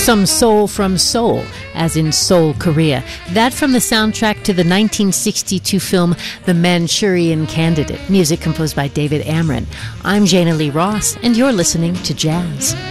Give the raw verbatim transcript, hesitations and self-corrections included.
Some Soul from Seoul, as in Seoul, Korea. That from the soundtrack to the nineteen sixty-two film The Manchurian Candidate, music composed by David Amron. I'm Jana Lee Ross, and you're listening to Jazz.